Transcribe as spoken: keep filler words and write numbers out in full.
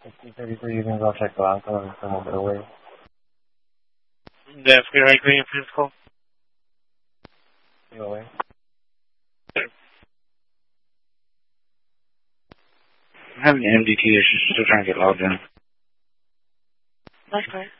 fifteen thirty-three, you can go check the last one and come over the way. That's good. I agree in physical. You away? I'm having M D T issues, still trying to get logged in. That's correct.